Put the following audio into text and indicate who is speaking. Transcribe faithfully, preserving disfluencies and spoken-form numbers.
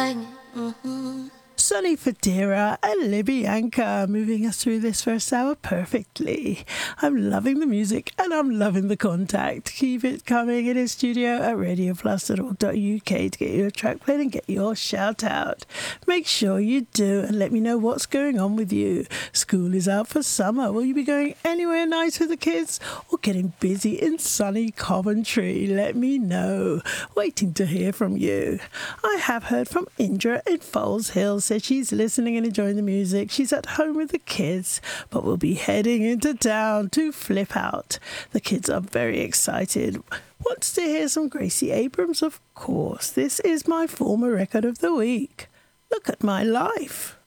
Speaker 1: bang. Mm-hmm.
Speaker 2: Sonny Fodera and Libby Anchor moving us through this first hour perfectly. I'm loving the music and I'm loving the contact. Keep it coming in his studio at radio plus dot org dot U K to get your track played and get your shout out. Make sure you do and let me know what's going on with you. School is out for summer. Will you be going anywhere nice with the kids or getting busy in sunny Coventry? Let me know. Waiting to hear from you. I have heard from Indra in Falls Hill. Said she's listening and enjoying the music. She's at home with the kids, but will be heading into town to flip out. The kids are very excited. Wants to hear some Gracie Abrams, of course. This is my former record of the week. Look at my life.